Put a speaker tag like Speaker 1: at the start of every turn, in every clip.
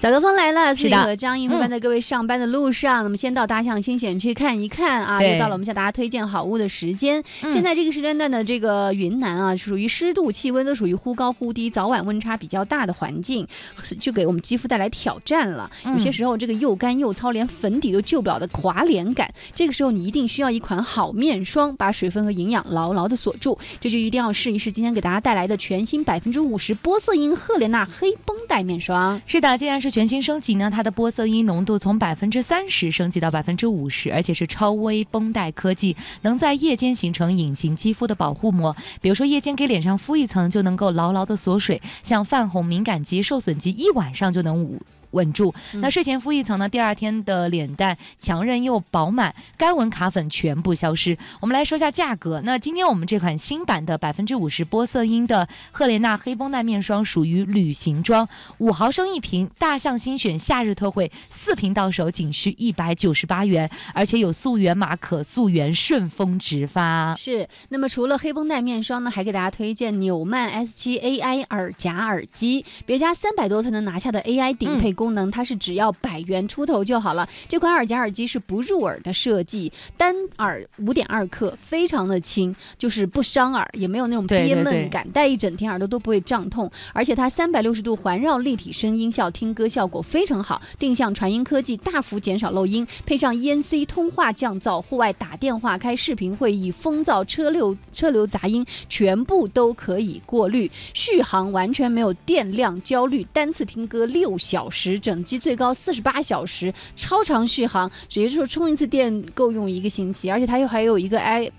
Speaker 1: 早高峰来了，
Speaker 2: 是的，
Speaker 1: 和张英陪伴在各位上班的路上。那么先到大象新险去看一看啊，又到了我们向大家推荐好物的时间。现在这个时间段的这个云南啊，属于湿度、气温都属于忽高忽低，早晚温差比较大的环境，就给我们肌肤带来挑战了。有些时候这个又干又糙，连粉底都救不了的垮脸感，这个时候你一定需要一款好面霜，把水分和营养牢牢的锁住。这就一定要试一试今天给大家带来的全新50%玻色因赫莲娜黑绷带面霜。
Speaker 2: 是的，既然是全新升级呢，它的玻色因浓度从30%升级到50%，而且是超微绷带科技，能在夜间形成隐形肌肤的保护膜。比如说夜间给脸上敷一层，就能够牢牢的锁水，像泛红、敏感肌、受损肌，一晚上就能稳住。那睡前敷一层呢，第二天的脸蛋强韧又饱满，干纹卡粉全部消失。我们来说一下价格。那今天我们这款新版的50%玻色因的赫莲娜黑绷带面霜属于旅行装，5毫升一瓶，大象新选夏日特惠，4瓶到手仅需198元，而且有溯源码可溯源顺丰直发。
Speaker 1: 是，那么除了黑绷带面霜呢，还给大家推荐纽曼 S7 AI 耳夹耳机，别家300多才能拿下的 AI 顶配功能，它是只要100元出头就好了。这款耳夹耳机是不入耳的设计，单耳5.2克，非常的轻，就是不伤耳，也没有那种憋闷感，戴一整天耳朵都不会胀痛。而且它360度环绕立体声音效，听歌效果非常好。定向传音科技大幅减少漏音，配上 ENC 通话降噪，户外打电话、开视频会议、风噪、车流杂音全部都可以过滤。续航完全没有电量焦虑，单次听歌6小时。整机最高48小时，超长续航，也就是说充一次电够用1个星期，而且它又还有一个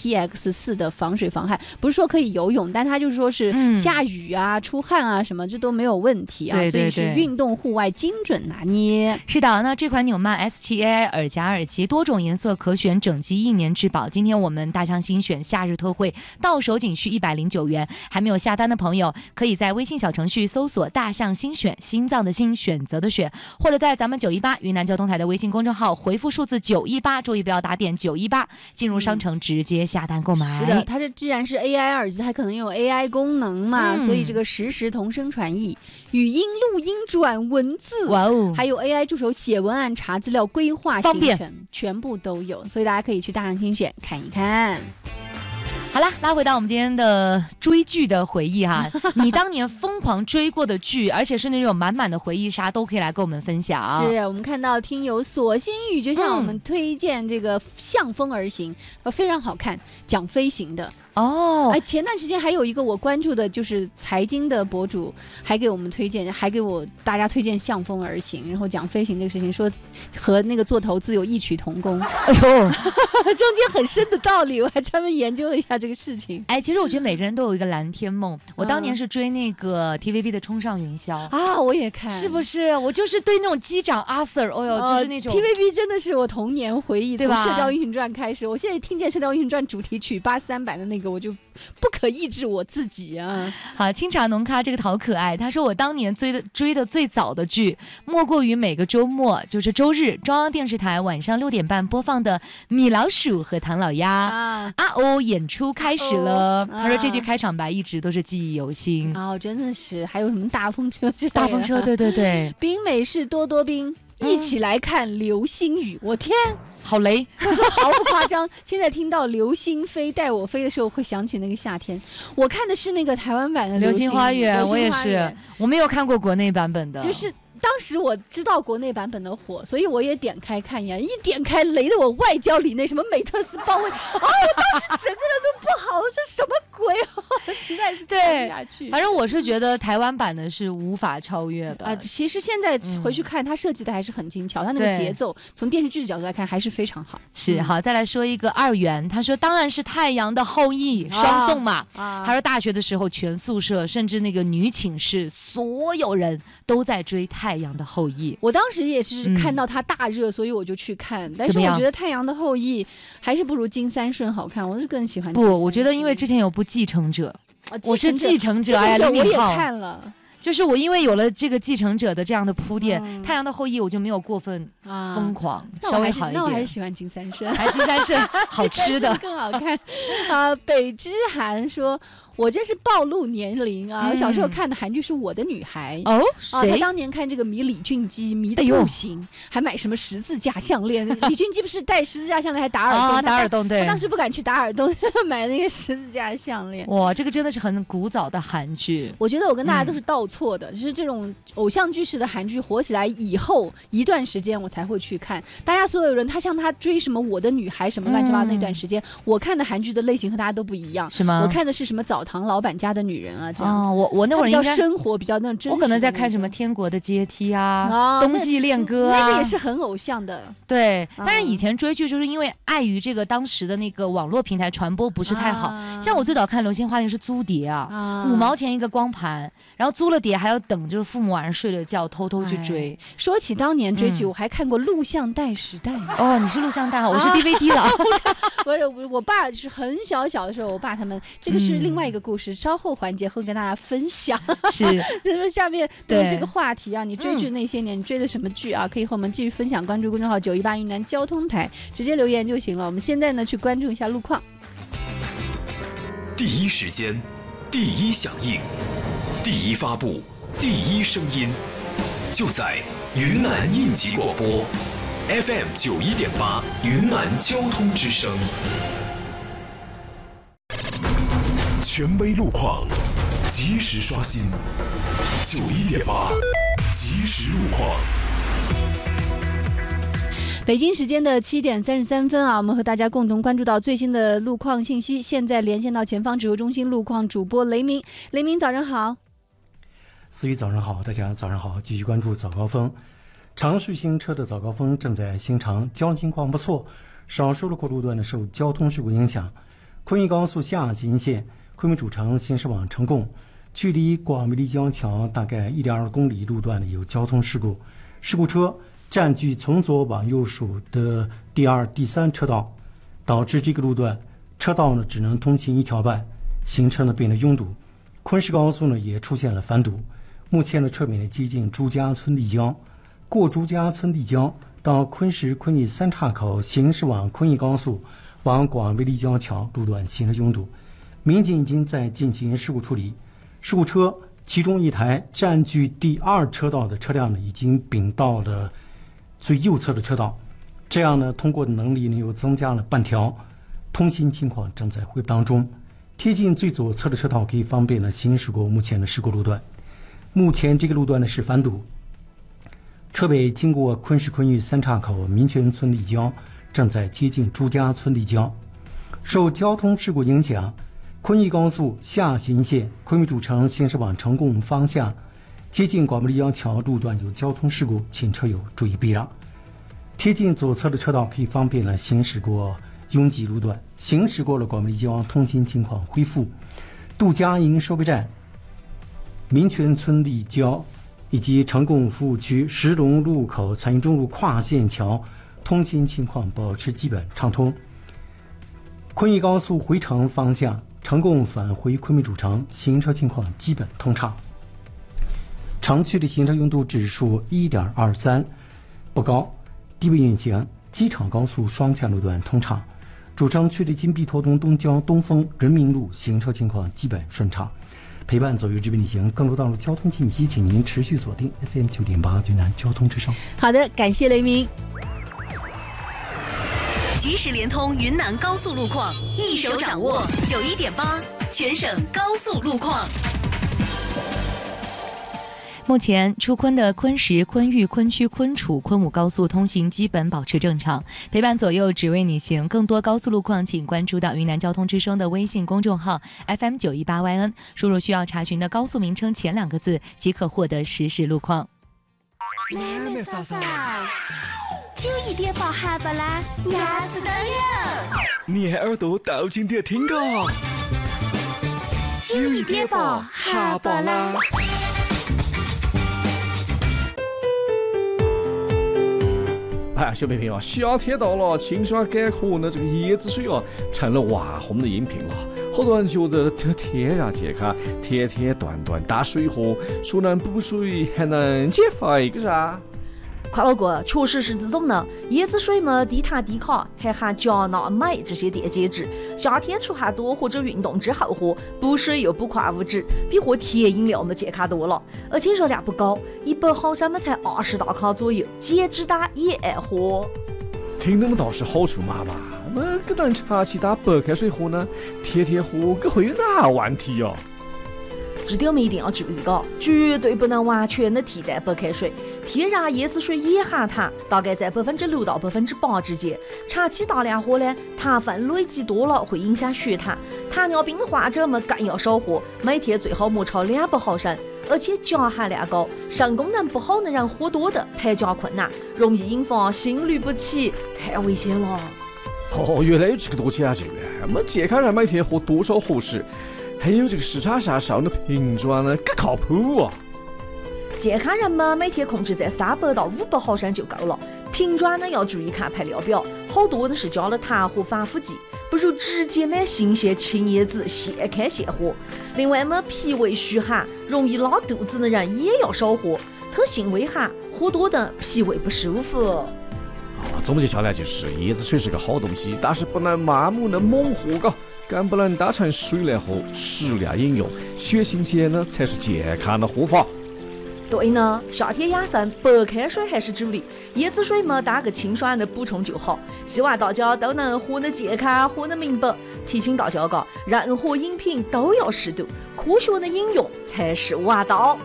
Speaker 1: IPX4 的防水防害，不是说可以游泳，但它就是说是下雨啊、出汗啊什么，这都没有问题啊，所以是运动户外精准拿捏。
Speaker 2: 是的，那这款纽曼 S7 AI 耳夹耳机多种颜色可选，整机1年质保。今天我们大象新选夏日特惠，到手仅需109元。还没有下单的朋友，可以在微信小程序搜索大象新选，心脏的心，选择的选，或者在咱们918云南交通台的微信公众号回复数字918，注意不要打点918，进入商城直接下单购买。
Speaker 1: 是的，它这既然是 AI 耳机，它可能有 AI 功能嘛，所以这个实时同声传译、语音录音转文字，
Speaker 2: 哇哦，
Speaker 1: 还有 AI 助手写文案、查资料、规划行程，全部都有，所以大家可以去大象新选看一看。
Speaker 2: 好啦，拉回到我们今天的追剧的回忆哈，你当年疯狂追过的剧，而且是那种满满的回忆杀，都可以来跟我们分享。
Speaker 1: 是我们看到听友索心语就向我们推荐这个《向风而行》，非常好看，讲飞行的。
Speaker 2: 哦，
Speaker 1: 前段时间还有一个我关注的就是财经的博主，还给我们推荐，还给大家推荐《向风而行》，然后讲飞行这个事情，说和那个做投资有异曲同工。哎呦，中间很深的道理，我还专门研究了一下这个事情。
Speaker 2: 其实我觉得每个人都有一个蓝天梦。我当年是追那个 TVB 的《冲上云霄》
Speaker 1: 啊，我也看，
Speaker 2: 是不是？我就是对那种机长阿 Sir， 就是那种
Speaker 1: TVB 真的是我童年回忆，
Speaker 2: 对吧？
Speaker 1: 从《射雕英雄传》开始，我现在听见《射雕英雄传》主题曲83版的那个，我就不可抑制我自己啊！
Speaker 2: 好，清茶浓咖这个好可爱。他说我当年追的最早的剧，莫过于每个周末，就是周日中央电视台晚上6点半播放的《米老鼠和唐老鸭》演出开始了。他说这句开场白一直都是记忆犹新。
Speaker 1: 真的是，还有什么大风车？
Speaker 2: 大风车，对。
Speaker 1: 冰美式多多冰，一起来看流星雨。我天！
Speaker 2: 好雷，
Speaker 1: 毫不夸张。现在听到流星飞带我飞的时候，会想起那个夏天。我看的是那个台湾版的
Speaker 2: 流星花园，我也是，我没有看过国内版本的。
Speaker 1: 就是当时我知道国内版本的火，所以我也点开看一眼，一点开雷的我外焦里内，什么美特斯邦威，我当时整个人都不好了，这什么鬼实在是看不下去。
Speaker 2: 反正我是觉得台湾版的是无法超越的
Speaker 1: 其实现在回去看，它设计的还是很精巧，它那个节奏从电视剧的角度来看还是非常好。
Speaker 2: 是好，再来说一个2元，他说当然是《太阳的后裔》双送嘛。他说大学的时候全宿舍甚至那个女寝室所有人都在追太阳的后裔。
Speaker 1: 我当时也是看到它大热，所以我就去看，但是我觉得太阳的后裔还是不如金三顺好看，我是更喜欢金三顺。
Speaker 2: 我觉得因为之前有部继承者，我是继承者，
Speaker 1: 我也看了，
Speaker 2: 就是我因为有了这个继承者的这样的铺垫，太阳的后裔我就没有过分疯狂，稍微好一点。
Speaker 1: 那我还是喜欢金三顺，
Speaker 2: 金三顺好吃的
Speaker 1: 更好看。北之寒说。我这是暴露年龄啊！我小时候看的韩剧是我的女孩
Speaker 2: 哦，谁？
Speaker 1: 他当年看这个迷李俊基，迷的不行，还买什么十字架项链。李俊基不是戴十字架项链还打耳洞？
Speaker 2: 打耳洞，对。
Speaker 1: 他当时不敢去打耳洞，买那个十字架项链。
Speaker 2: 哇，这个真的是很古早的韩剧。
Speaker 1: 我觉得我跟大家都是倒错的，就是这种偶像剧式的韩剧火起来以后一段时间我才会去看。大家所有人，他追什么我的女孩什么乱七八糟那段时间，我看的韩剧的类型和大家都不一样。
Speaker 2: 是吗？
Speaker 1: 我看的是什么澡堂老板家的女人啊，这样。
Speaker 2: 我那会儿应该
Speaker 1: 生活比较那种真实。
Speaker 2: 我可能在看什么《天国的阶梯》冬季恋歌
Speaker 1: 那个也是很偶像的。
Speaker 2: 对，但是以前追剧就是因为碍于这个当时的那个网络平台传播不是太好。像我最早看《流星花园》是租碟5毛钱一个光盘，然后租了碟还要等，就是父母晚上睡了觉偷偷去追。
Speaker 1: 说起当年追剧，我还看过录像带时代。
Speaker 2: 哦，你是录像带，我是 DVD 了。
Speaker 1: 不是，我爸就是很小的时候，我爸他们这个是另外一个故事，稍后环节会跟大家分享。
Speaker 2: 是，
Speaker 1: 咱们下面对这个话题啊，你追剧那些年，你追的什么剧啊？可以和我们继续分享，关注公众号918云南交通台，直接留言就行了。我们现在呢去关注一下路况。
Speaker 3: 第一时间，第一响应，第一发布，第一声音，就在云南应急广播 FM 91.8云南交通之声。权威路况，及时刷新91.8即时路况。
Speaker 1: 北京时间的7点33分啊，我们和大家共同关注到最新的路况信息。现在连线到前方指挥中心路况主播雷鸣，雷鸣早上好。
Speaker 4: 思雨早上好，大家早上好，继续关注早高峰。长续行车的早高峰正在新长，交通情况不错，少数路口路段呢受交通事故影响。昆玉高速下行线昆明主城行驶往成贡，距离广美丽江桥大概1.2公里路段呢有交通事故，事故车占据从左往右数的第2、第3车道，导致这个路段车道呢只能通行1条半，行车呢变得拥堵。昆石高速呢也出现了繁堵，目前的车尾呢接近朱家村立江，过朱家村立江到昆石昆义3岔口行驶往昆义高速往广美丽江桥路段行车拥堵，民警已经在进行事故处理。事故车其中一台占据第2车道的车辆呢已经并到了最右侧的车道，这样呢通过的能力呢又增加了半条，通行情况正在恢复当中。贴近最左侧的车道可以方便呢行驶过目前的事故路段。目前这个路段呢是繁堵，车尾经过昆石昆玉3岔口民权村立江，正在接近朱家村立江。受交通事故影响，昆玉高速下行线昆明主城行驶往成贡方向接近广美丽江桥路段有交通事故，请车友注意避让。贴近左侧的车道可以方便了行驶过拥挤路段，行驶过了广美丽江通行情况恢复。杜家营收费站、民权村立交以及成贡服务区石龙路口彩云中路跨线桥通行情况保持基本畅通。昆玉高速回城方向成贡返回昆明主城行车情况基本通畅。城区的行车拥堵指数 1.23， 不高，低位运行。机场高速双向路段通畅，主城区的金碧陀东东郊东风人民路行车情况基本顺畅。陪伴左右这边旅行，更多道路交通信息，请您持续锁定 FM 9.8云南交通之声。
Speaker 1: 好的，感谢雷鸣。
Speaker 5: 即时联通云南高速路况，一手掌握91.8全省高速路况。
Speaker 2: 目前出昆的昆石、昆玉、昆曲、昆楚、昆武高速通行基本保持正常，陪伴左右只为你行。更多高速路况请关注到云南交通之声的微信公众号 FM918YN， 输入需要查询的高速名称前2个字即可获得实时路况。
Speaker 6: 妹妹嫂嫂，918哈巴拉压死的了，
Speaker 3: 你耳朵倒进点听个
Speaker 6: 918哈巴拉。
Speaker 7: 哎呀，小朋友啊，夏天到了，清爽干渴，那这个椰子水啊成了万红的饮品了。 好多人觉得这天然健康，天天断断打水喝，说能补水还能减肥，个啥？
Speaker 8: 快乐哥，确实是这种呢。椰子水嘛，低碳低卡，还含钾、钠、镁这些电解质。夏天出汗多或者运动之后喝，补水又补矿物质，比喝甜饮料嘛健康多了。而且热量不高，100毫升嘛才20大卡左右，减脂党也爱喝。
Speaker 7: 听那么倒是好处嘛嘛，我们可能长期打白开水喝呢，天天喝，可会有哪问题呀？
Speaker 8: 这点我们一定要注意个，绝对不能完全的替代白开水。天然椰子水也含糖，大概在6%到8%之间。长期大量喝呢，糖分累积多了会影响血糖。糖尿病患者们更要少喝，每天最好莫超200毫升。而且钾含量高，肾功能不好的人喝多的排钾困难，容易引发心律不齐，太危险了。
Speaker 7: 哦，原来有这个多讲究啊！我们健康人每天喝多少合适？还有这个市场上上的瓶装呢，更靠谱啊！
Speaker 8: 健康人们每天控制在300到500毫升就够了。瓶装呢要注意看配料表，好多呢是加了糖和防腐剂，不如直接买新鲜青椰子现开现喝。另外嘛，脾胃虚寒、容易拉肚子的人也要少喝，特性微寒，喝多的脾胃不舒服。
Speaker 7: 总结下来就是，椰子水是个好东西，但是不能盲目的猛喝嘎。更不能当成水来喝，适量饮用，血新鲜呢才是健康的喝法。
Speaker 8: 对呢，夏天养生，白开水还是主力，椰子水嘛当个清爽的补充就好。希望大家都能喝得健康，喝得明白。提醒大家个，任何饮品都要适度，科学的饮用才是王道。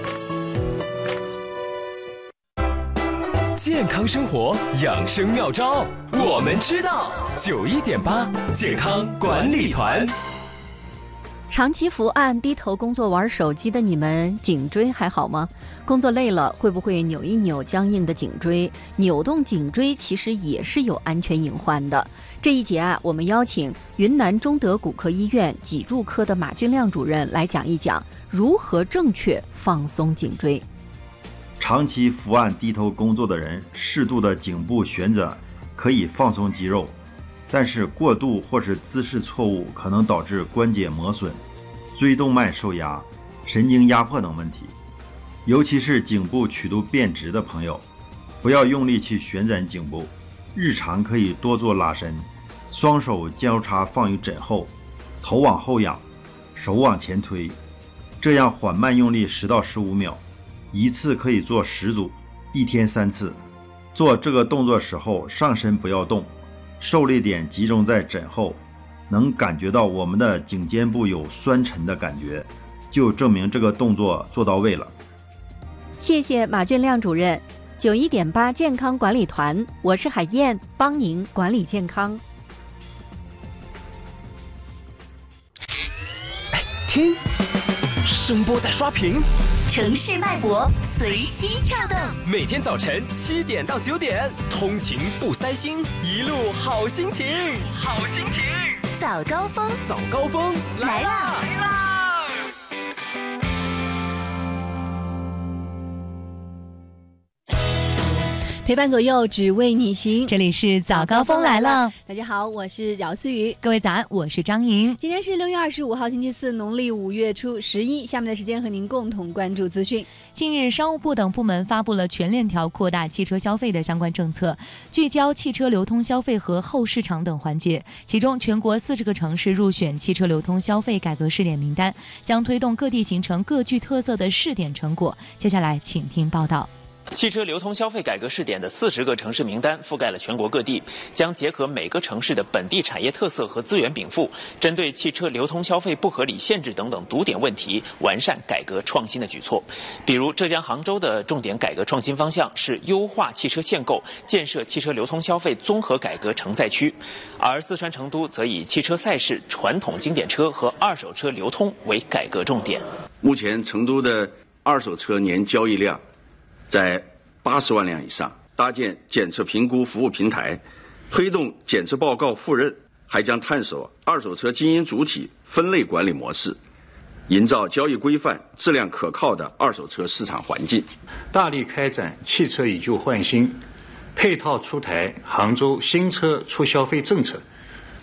Speaker 3: 健康生活养生妙招，我们知道。91.8健康管理团。
Speaker 9: 长期伏案低头工作玩手机的你们，颈椎还好吗？工作累了会不会扭一扭僵硬的颈椎？扭动颈椎其实也是有安全隐患的。这一节啊，我们邀请云南中德骨科医院脊柱科的马俊亮主任来讲一讲如何正确放松颈椎。
Speaker 10: 长期伏案低头工作的人，适度的颈部旋转可以放松肌肉，但是过度或是姿势错误可能导致关节磨损、椎动脉受压、神经压迫等问题。尤其是颈部曲度变直的朋友，不要用力去旋转颈部，日常可以多做拉伸，双手交叉放于枕后，头往后仰，手往前推，这样缓慢用力10到15秒，一次可以做10组，1天3次。做这个动作时候，上身不要动，受力点集中在枕后，能感觉到我们的颈肩部有酸沉的感觉，就证明这个动作做到位了。
Speaker 9: 谢谢马俊亮主任。91.8健康管理团，我是海燕，帮您管理健康。
Speaker 3: 听，声波在刷屏，
Speaker 5: 城市脉搏随心跳动。
Speaker 3: 每天早晨7点到9点，通勤不塞心，一路好心情，好心情。
Speaker 5: 早高峰，
Speaker 3: 早高峰来啦！
Speaker 1: 陪伴左右，只为你行。
Speaker 2: 这里是早高峰来了。
Speaker 1: 大家好，我是姚思雨。
Speaker 2: 各位早安，我是张莹。
Speaker 1: 今天是6月25号，星期四，农历5月初11。下面的时间和您共同关注资讯。
Speaker 2: 近日，商务部等部门发布了全链条扩大汽车消费的相关政策，聚焦汽车流通消费和后市场等环节。其中，全国40个城市入选汽车流通消费改革试点名单，将推动各地形成各具特色的试点成果。接下来，请听报道。
Speaker 11: 汽车流通消费改革试点的40个城市名单覆盖了全国各地，将结合每个城市的本地产业特色和资源禀赋，针对汽车流通消费不合理限制等等堵点问题，完善改革创新的举措。比如浙江杭州的重点改革创新方向是优化汽车限购，建设汽车流通消费综合改革承载区，而四川成都则以汽车赛事、传统经典车和二手车流通为改革重点。
Speaker 12: 目前成都的二手车年交易量在80万辆以上，搭建检测评估服务平台，推动检测报告互认，还将探索二手车经营主体分类管理模式，营造交易规范、质量可靠的二手车市场环境。
Speaker 13: 大力开展汽车以旧换新，配套出台杭州新车促消费政策，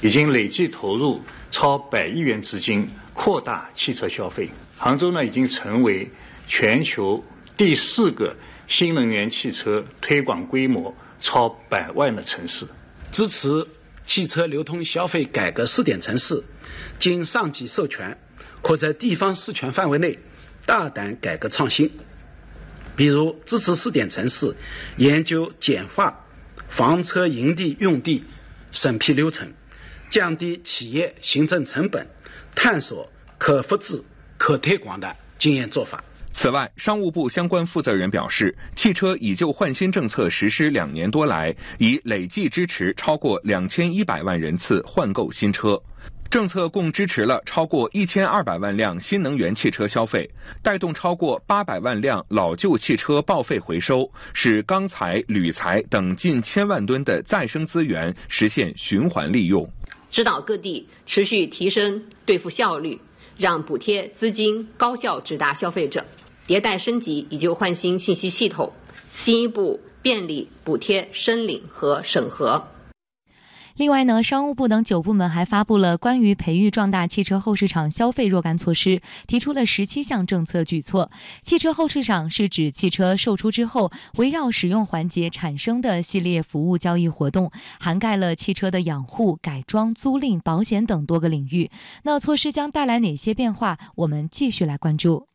Speaker 13: 已经累计投入超100亿元资金，扩大汽车消费。杭州呢，已经成为全球第4个新能源汽车推广规模超100万的城市。
Speaker 14: 支持汽车流通消费改革试点城市，经上级授权，可在地方事权范围内大胆改革创新。比如支持试点城市研究简化房车营地用地审批流程，降低企业行政成本，探索可复制、可推广的经验做法。
Speaker 15: 此外，商务部相关负责人表示，汽车以旧换新政策实施2年多来，已累计支持超过2100万人次换购新车。政策共支持了超过1200万辆新能源汽车消费，带动超过800万辆老旧汽车报废回收，使钢材、铝材等近1000万吨的再生资源实现循环利用。
Speaker 16: 指导各地持续提升兑付效率，让补贴资金高效直达消费者，迭代升级以旧换新信息系统，进一步便利补贴申领和审核。
Speaker 2: 另外呢，商务部等9部门还发布了关于培育壮大汽车后市场消费若干措施，提出了17项政策举措。汽车后市场是指汽车售出之后，围绕使用环节产生的系列服务交易活动，涵盖了汽车的养护、改装、租赁、保险等多个领域。那措施将带来哪些变化？我们继续来关注。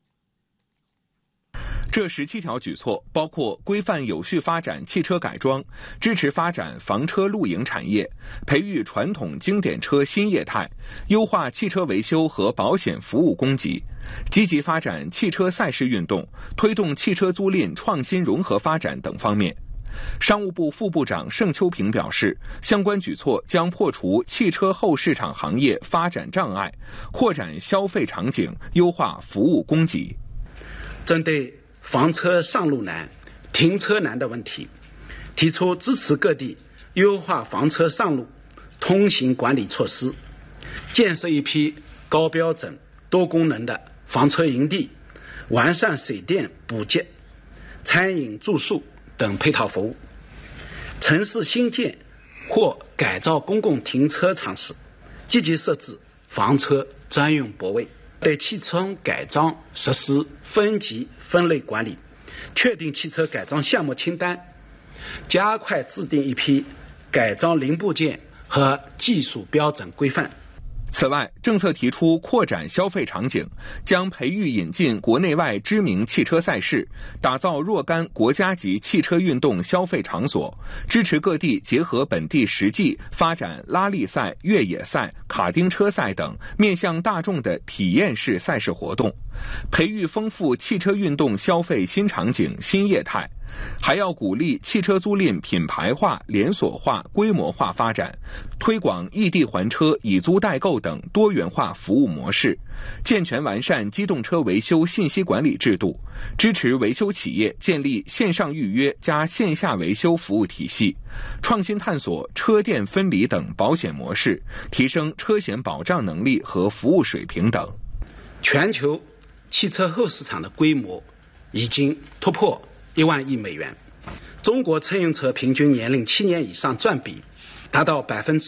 Speaker 15: 这17条举措包括规范有序发展汽车改装，支持发展房车露营产业，培育传统经典车新业态，优化汽车维修和保险服务供给，积极发展汽车赛事运动，推动汽车租赁创新融合发展等方面。商务部副部长盛秋平表示，相关举措将破除汽车后市场行业发展障碍，扩展消费场景，优化服务供给。
Speaker 14: 针对房车上路难、停车难的问题，提出支持各地优化房车上路通行管理措施，建设一批高标准、多功能的房车营地，完善水电、补给、餐饮、住宿等配套服务。城市新建或改造公共停车场时，积极设置房车专用泊位。对汽车改装实施分级分类管理，确定汽车改装项目清单，加快制定一批改装零部件和技术标准规范。
Speaker 15: 此外，政策提出扩展消费场景，将培育引进国内外知名汽车赛事，打造若干国家级汽车运动消费场所，支持各地结合本地实际，发展拉力赛、越野赛、卡丁车赛等面向大众的体验式赛事活动，培育丰富汽车运动消费新场景、新业态。还要鼓励汽车租赁品牌化、连锁化、规模化发展，推广异地还车、以租代购等多元化服务模式，健全完善机动车维修信息管理制度，支持维修企业建立线上预约加线下维修服务体系，创新探索车电分离等保险模式，提升车险保障能力和服务水平等。
Speaker 14: 全球汽车后市场的规模已经突破1万亿美元，中国乘用车平均年龄7年以上占比达到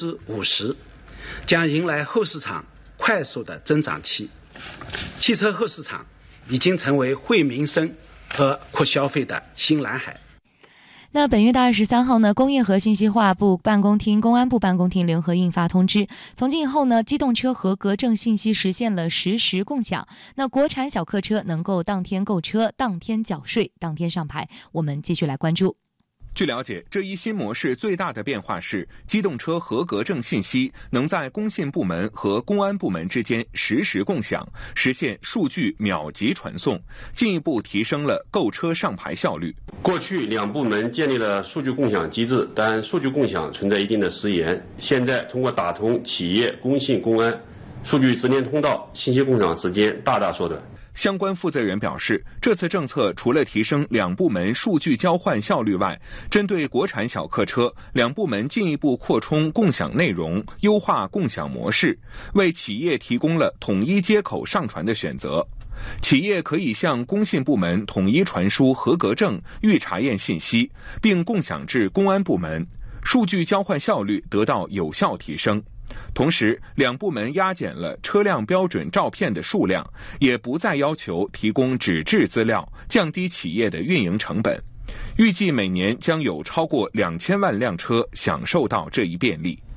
Speaker 14: 50%，将迎来后市场快速的增长期。汽车后市场已经成为惠民生和扩消费的新蓝海。
Speaker 2: 那本月的23号呢，工业和信息化部办公厅、公安部办公厅联合印发通知，从今以后呢，机动车合格证信息实现了实时共享。那国产小客车能够当天购车、当天缴税、当天上牌。我们继续来关注。
Speaker 15: 据了解，这一新模式最大的变化是，机动车合格证信息能在工信部门和公安部门之间实时共享，实现数据秒级传送，进一步提升了购车上牌效率。
Speaker 17: 过去两部门建立了数据共享机制，但数据共享存在一定的时延。现在通过打通企业、工信、公安数据直连通道，信息共享时间大大缩短。
Speaker 15: 相关负责人表示，这次政策除了提升两部门数据交换效率外，针对国产小客车，两部门进一步扩充共享内容，优化共享模式，为企业提供了统一接口上传的选择。企业可以向工信部门统一传输合格证、预查验信息，并共享至公安部门，数据交换效率得到有效提升。 同时，两部门压减了车辆标准照片的数量，也不再要求提供纸质资料，降低企业的运营成本。预计每年将有超过2000万辆车享受到这一便利。